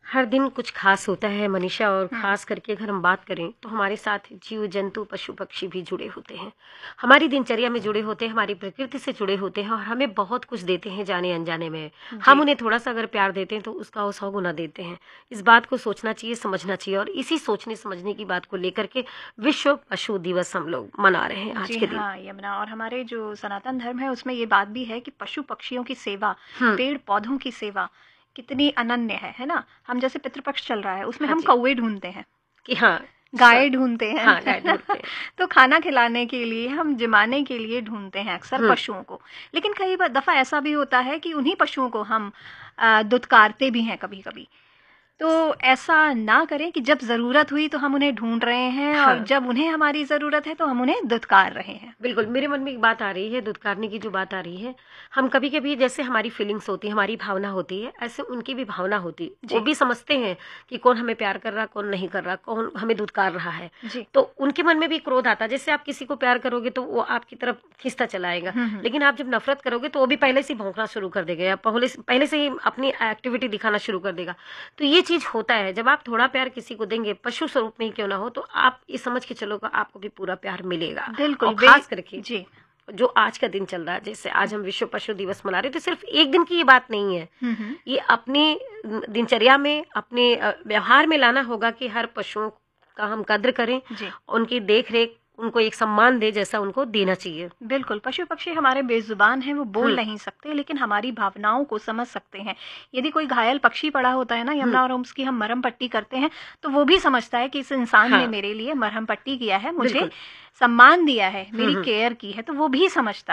हर दिन कुछ खास होता है मनीषा, और खास करके अगर हम बात करें तो हमारे साथ जीव जंतु पशु पक्षी भी जुड़े होते हैं, हमारी दिनचर्या में जुड़े होते हैं, हमारी प्रकृति से जुड़े होते हैं और हमें बहुत कुछ देते हैं जाने अनजाने में। हम जी। उन्हें थोड़ा सा अगर प्यार देते हैं तो उसका वो 100 गुना देते हैं। इस बात को सोचना चाहिए, समझना चाहिए, और इसी सोचने समझने की बात को लेकर के विश्व पशु दिवस हम लोग मना रहे हैं आज जी के दिन। हाँ यमुना, और हमारे जो सनातन धर्म है उसमें ये बात भी है कि पशु पक्षियों की सेवा, हम्म। पेड़ पौधों की सेवा कितनी अनन्य है ना। हम जैसे पितृपक्ष चल रहा है उसमें हाँ हम जी। कौवे ढूंढते हैं, कि हाँ। गाय ढूंढते हैं, हाँ, गाय ढूंढते हैं। तो खाना खिलाने के लिए हम जिमाने के लिए ढूंढते हैं अक्सर पशुओं को। लेकिन कई बार दफा ऐसा भी होता है कि उन्हीं पशुओं को हम दुत्कारते भी हैं कभी कभी। तो ऐसा ना करें कि जब जरूरत हुई तो हम उन्हें ढूंढ रहे हैं और हाँ, जब उन्हें हमारी जरूरत है तो हम उन्हें दुत्कार रहे हैं। बिल्कुल, मेरे मन में एक बात आ रही है, दुत्कारने की जो बात आ रही है, हम कभी-कभी जैसे हमारी फीलिंग्स होती है, हमारी भावना होती है, ऐसे उनकी भी भावना होती है। वो जी भी समझते हैं कि कौन हमें प्यार कर रहा, कौन नहीं कर रहा, कौन हमें दुत्कार रहा है। जी। तो उनके मन में भी क्रोध आता है। जैसे आप किसी को प्यार करोगे तो वो आपकी तरफ खींचता चला आएगा, लेकिन आप जब नफरत करोगे तो वो भी पहले से ही भौंकना शुरू कर देगा, या पहले से ही अपनी एक्टिविटी दिखाना शुरू कर देगा। तो ये चीज होता है, जब आप थोड़ा प्यार किसी को देंगे, पशु स्वरूप में ही क्यों ना हो, तो आप ये समझ के चलो कि आपको भी पूरा प्यार मिलेगा। बिल्कुल और खास करके जी। जो आज का दिन चल रहा है, जैसे आज हम विश्व पशु दिवस मना रहे हैं, तो सिर्फ एक दिन की ये बात नहीं है। ये अपनी दिनचर्या में, अपने व्यवहार में लाना होगा कि हर पशुओं का हम कद्र करें, जी उनकी देख रेख, उनको एक सम्मान दे जैसा उनको देना चाहिए। बिल्कुल, पशु पक्षी हमारे बेजुबान हैं, वो बोल हम्म। नहीं सकते लेकिन हमारी भावनाओं को समझ सकते हैं। यदि कोई घायल पक्षी पड़ा होता है ना यमुना, और हम उसकी हम मरहम पट्टी करते हैं, तो वो भी समझता है कि इस इंसान ने हाँ, मेरे लिए मरहम पट्टी किया है, मुझे बिल्कुल। सम्मान दिया है, मेरी केयर की है, तो वो भी समझता